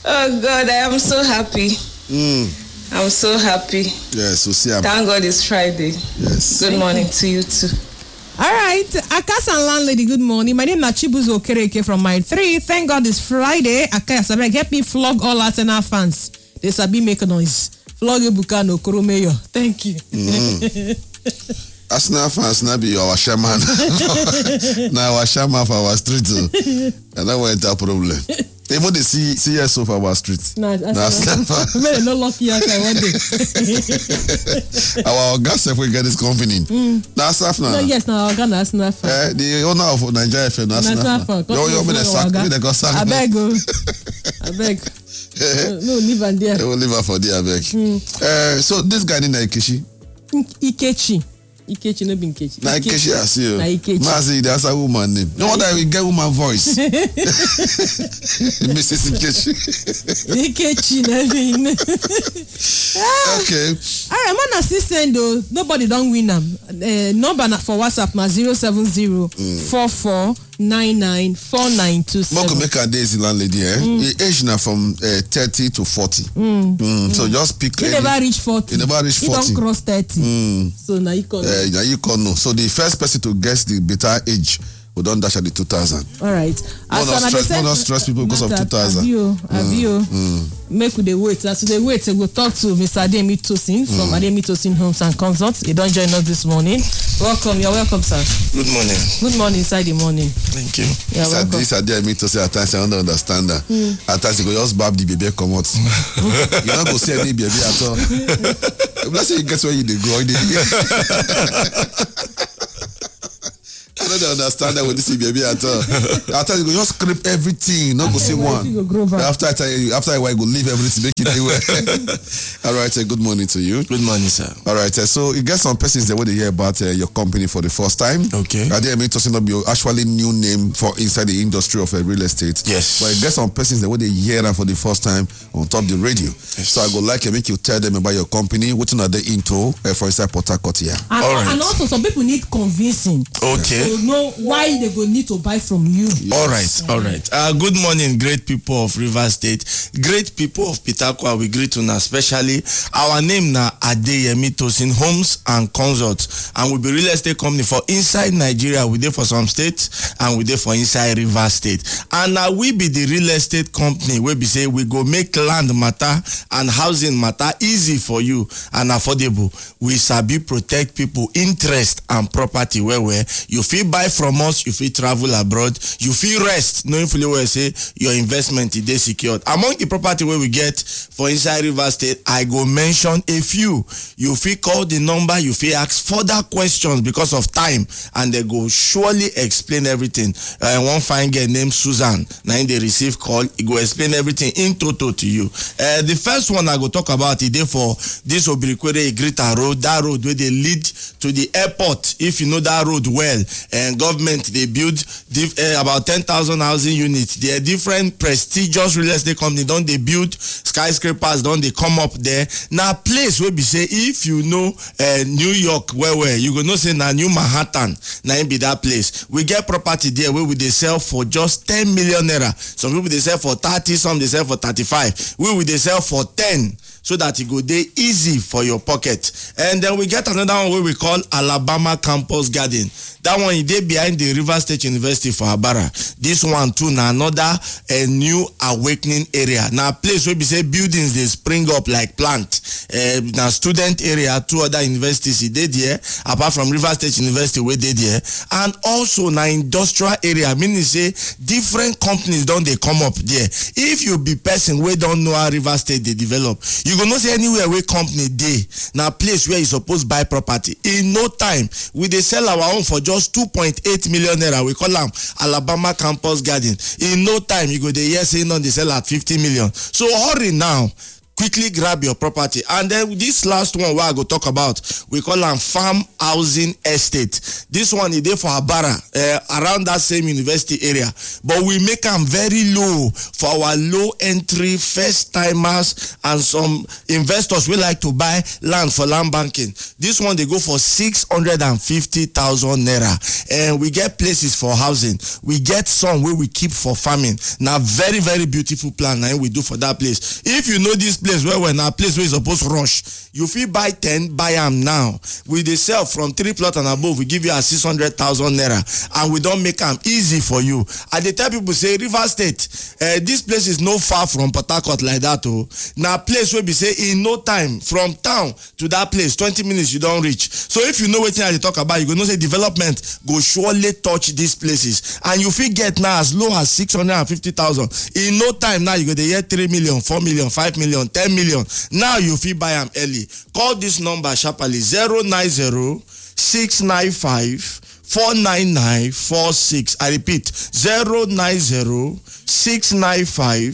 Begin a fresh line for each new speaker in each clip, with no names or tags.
Oh God, I am so happy. I'm so happy.
Yes, we'll see.
Thank God it's Friday.
Yes.
Good morning to you too.
All right, Akasa and landlady, good morning. My name is Chibuzo Okereke from Mile 3. Thank God it's Friday. Akasa, help me flog all Arsenal fans. They sabi make a noise. Flog Bukano Kurumeyo. Thank you.
Arsenal fans now be our shaman. Now our shaman for our street. And that went a problem. Even the CSO for our street.
No, no lucky outside one day.
Our gas if we get this company. That's now.
No, yes, now our gun is not fan.
The owner of Nigeria FM. That's not fan. You me the sack.
I beg. No, leave and there.
I will leave her for there, I beg. So this guy in Ikechi. Ikechi, no be Ikechi. Na Ikechi, I see you. Na Ikechi. Mazi, that's a woman name. No wonder we get woman voice. Mrs. Ikechi.
Ikechi, nothing.
Okay.
All right, man, assistant though. Nobody don't win them. Number for WhatsApp na 070-4499-4927.
Moko make a daisy landlady, The age now from 30 to 40. So just pick.
You never reach 40.
You never reach 40.
You don't cross 30. So now you can.
Now you can know. So the first person to guess the better age will don't dash at the 2000.
All right.
Not stress people because of 2000.
Have you? Make the wait. As they wait, we'll talk to Mr. Ademi Tosin from Ademi Tosin Homes and Consults. He don't join us this morning. Welcome. You're welcome, sir.
Good morning.
Good morning, inside the morning.
Thank you.
You're welcome.
This Ademi Tosin at times I don't understand that. At times you go just bab the baby come out. You don't go see any baby at all. Let's say you guess where you go. I don't understand that with this baby at all. After you go just scrape everything, not go see one. After a while, you go leave everything, make it anywhere. All right, good morning to you.
Good morning, sir.
All right, so you get some persons that want to hear about your company for the first time.
Okay.
Are they to not be actually new name for inside the industry of real estate?
Yes.
But you get some persons that want to hear them for the first time on top of the radio. Yes. So I go like make you tell them about your company, what are they into for inside Port Harcourt here.
And also some people need convincing.
Okay.
To know why they go need to buy from you.
Yes. All right. Good morning, great people of Rivers State, great people of Peter Akwa. We greet you now, especially our name now Adeyemi Tosin Homes and Consults, and we be real estate company for inside Nigeria. We there for some states and we there for inside Rivers State. And now we be the real estate company where we say we go make land matter and housing matter easy for you and affordable. We sabi protect people interest and property where you feel buy from us, you feel travel abroad, you feel rest, knowing fully well say your investment is secured. Among the property where we get for inside River State, I go mention a few. You feel call the number, you feel ask further questions because of time, and they go surely explain everything. One fine girl named Susan, now they receive call, he go explain everything in total to you. The first one I go talk about today for this Obirikwere Igrita Road, that road where they lead to the airport. If you know that road well, and government they build about 10,000 housing units. There are different prestigious real estate companies. Don't they build skyscrapers? Don't they come up there? Now place where we say if you know New York where you go know say now New Manhattan now be that place. We get property there where we they sell for just 10 million naira. Some people they sell for 30, some they sell for 35. We they sell for 10. So that it go dey easy for your pocket. And then we get another one where we call Alabama Campus Garden. That one is there behind the River State University for Abara. This one too now another new awakening area. Now place where we say buildings they spring up like plant. Now student area, two other universities they there apart from River State University where they there, and also now industrial area. Meaning say different companies don't they come up there. If you be person where don't know how River State they develop, you go not say anywhere where company day now place where you supposed buy property in no time. We they sell our own for just 2.8 million naira. We call them Alabama Campus Garden. In no time you go the year saying on they sell at 50 million. So hurry now. quickly grab your property. And then this last one where I go talk about, we call them farm housing estate. This one is there for Abara, around that same university area. But we make them very low for our low entry first timers and some investors we like to buy land for land banking. This one they go for 650,000 naira. And we get places for housing. We get some where we keep for farming. Now very, very beautiful plan now we do for that place. If you know this place where we're now place where you're supposed to rush, you feel buy 10, buy them now. We they sell from 3 plots and above, we give you a 600,000 naira and we don't make them easy for you. And they tell people say River State, this place is no far from Port Harcourt like that. Oh. Now place where we say in no time from town to that place, 20 minutes you don't reach. So if you know what they talk about, you go know say development go surely touch these places. And you feel get now as low as 650,000. In no time now you go to get 3 million, 4 million, 5 million, 10 million. Now you feel buy them early. Call this number sharply 090 695 49946. I repeat 090 695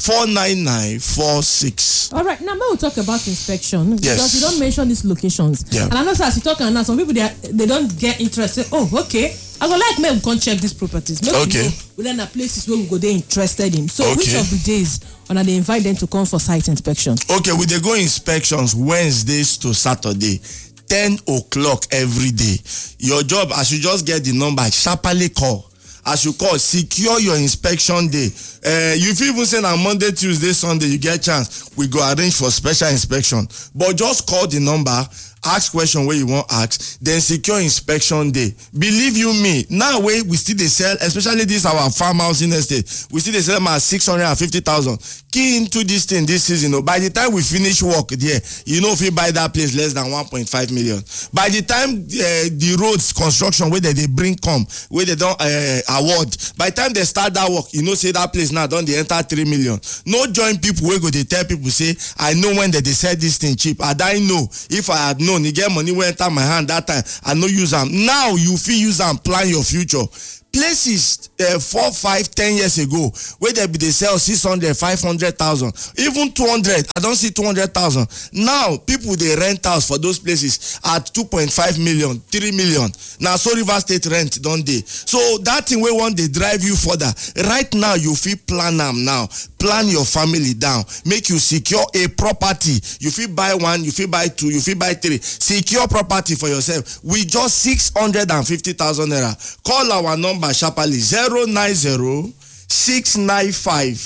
49946.
All right, now we'll talk about inspection because you don't mention these locations.
Yeah.
And I know as you talk now, some people they don't get interested. Oh, okay. I go like maybe we can check these properties. Maybe we then are places where we go they interested in. So which of the days when they invite them to come for site inspection?
Okay, we they go inspections Wednesdays to Saturday. 10 o'clock every day. Your job, as you just get the number, sharply call. As you call, secure your inspection day. You feel even say on Monday, Tuesday, Sunday, you get chance, we go arrange for special inspection. But just call the number, ask question where you want ask, then secure inspection day. Believe you me, now we still they sell, especially this our farm housing estate, we still they sell them at 650,000. Key into this thing this season. By the time we finish work there, you know if you buy that place less than 1.5 million. By the time the roads construction where they bring come, where they don't award, by the time they start that work, you know say that place now don't they enter 3 million. No join people where go they tell people say I know when they sell this thing cheap. I know if I had known you get money when enter my hand that time I no use them. Now you feel use and plan your future. Places 4, 5, 10 years ago where they sell 600, 500,000, even 200. I don't see 200,000. Now people they rent house for those places at 2.5 million, 3 million. Now so River State rent don't they? So that thing we want they drive you further. Right now you feel plan them now. Plan your family down. Make you secure a property. You feel buy 1, you feel buy 2, you feel buy 3. Secure property for yourself. We just 650,000 naira. Call our number sharply 090 695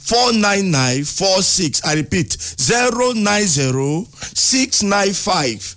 49946. I repeat 090 695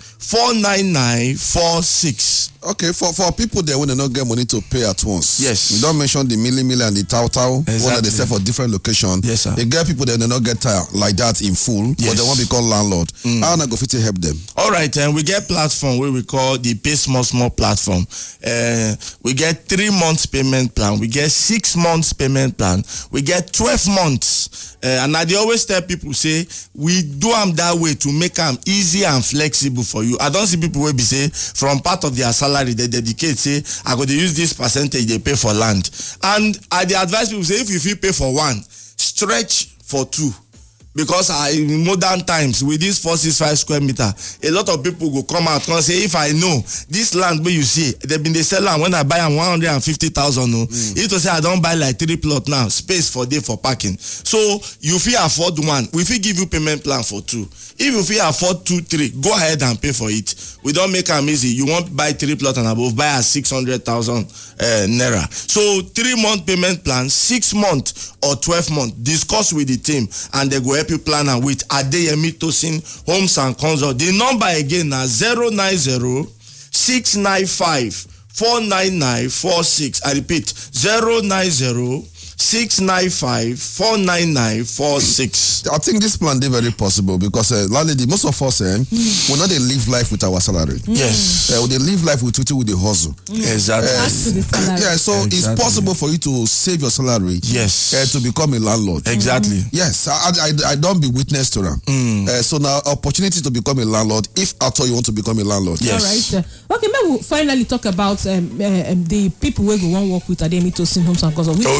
49946.
Okay, for people there when they not get money to pay at once.
Yes.
You don't mention the milli and the tau.
Exactly.
One that they sell for different locations.
Yes, sir.
They get people that they not get like that in full, but they want to be called landlord. How not go fit to help them?
All right, and we get platform where we call the Pay Small platform. We get 3 months payment plan. We get 6 months payment plan. We get 12 months. And I always tell people say we do them that way to make them easy and flexible for you. I don't see people where be say from part of their salary they dedicate say I go to use this percentage they pay for land. And I advise people say if you feel pay for 1, stretch for 2. Because in modern times with this 465 square meter, a lot of people go come out and say if I know this land where you see they been they sell land when I buy them 150,000. No, if to say I don't buy like 3 plot now, space for day for parking. So you feel afford 1, we feel give you payment plan for 2. If you feel afford 2, 3, go ahead and pay for it. We don't make them easy. You want buy 3 plot and above, buy a 600,000 naira. So 3 month payment plan, 6 month or 12 month. Discuss with the team and they go help you plan and with Adeyemi Tosin Homes and Consult. The number again is 090 695 49946. I repeat 090 695 49946.
I think this plan is very possible because landlady, most of us we not they live life with our salary.
Yes.
They live life with the hustle.
Exactly.
So it's possible for you to save your salary.
Yes.
To become a landlord.
Exactly.
Yes. I don't be witness to them. So now opportunity to become a landlord if at all you want to become a landlord.
Yes.
All right. Okay, maybe we'll finally talk about the people who go want work with Adeyemi Tosin Homes and Consult.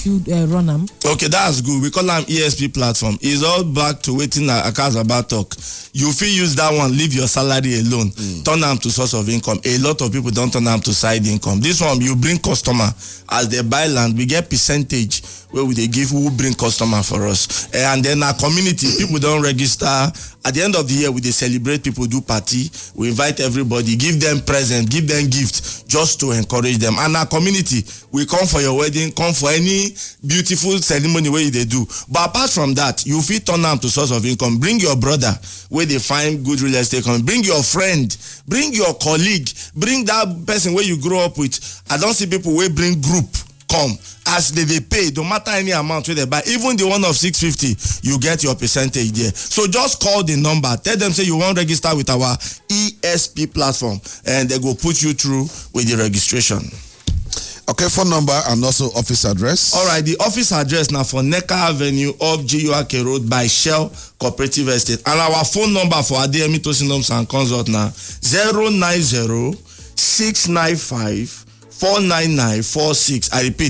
fit run am.
Okay, that's good. We call am ESP platform. It's all back to wetin Akazaba talk. You fit use that one, leave your salary alone, turn am to source of income. A lot of people don't turn am to side income. This one, you bring customer as they buy land, we get percentage where we dey give who bring customer for us. And then our community, people don't register. At the end of the year, we dey celebrate, people do party. We invite everybody, give them present, give them gift, just to encourage them. And our community, we come for your wedding, come for any beautiful ceremony where they do. But apart from that, you fit turn am to source of income. Bring your brother where they find good real estate company. Bring your friend, bring your colleague, bring that person where you grow up with. I don't see people where bring group come as they pay, no matter any amount where they buy, even the one of 650, you get your percentage there. So just call the number, tell them say you want to register with our ESP platform, and they go put you through with the registration.
Okay, phone number and also office address.
All right, the office address now for Neka Avenue off GUAK Road by Shell Cooperative Estate, and our phone number for Adeyemi Tosin Homes and Consult now 090 695 49946. I repeat,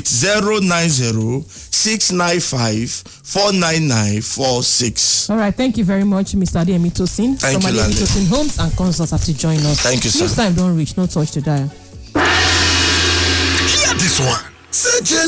090-695-49946.
All right, thank you very much, Mr. Adeyemi Tosin.
Thank you,
Adeyemi Tosin Homes and Consults have to join us.
Thank you, sir.
Next time, don't reach, no touch to dial.
Hear this one.